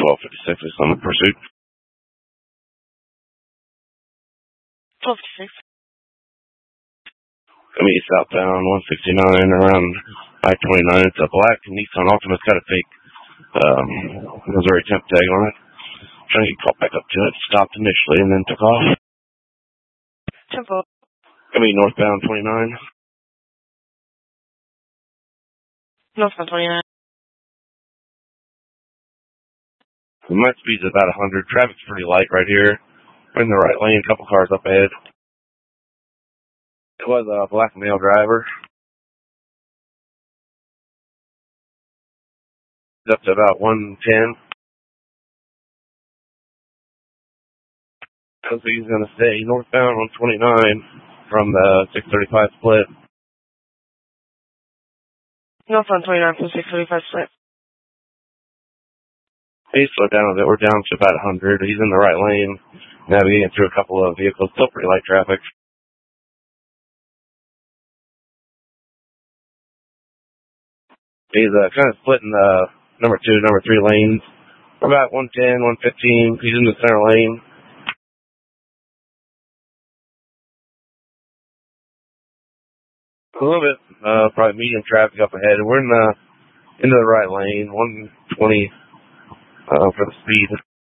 1256 is on the pursuit. 1256. Coming east southbound 169 around I-29. It's a black Nissan Altima. It's got a fake Missouri temp tag on it. Trying to get caught back up to it. Stopped initially and then took off. Tempo. Coming northbound 29. Northbound 29. So my speed's about 100. Traffic's pretty light right here. We're in the right lane. A couple cars up ahead. It was a black male driver. It's up to about 110. So he's going to stay northbound 129 from the 635 split. Northbound 29 from 635 split. He slowed down a bit. We're down to about 100. He's in the right lane, navigating through a couple of vehicles. Still pretty light traffic. He's kind of splitting the number 2, number 3 lanes. We're about 110, 115. He's in the center lane. A little bit, probably medium traffic up ahead. We're into the right lane, 120 for the speed.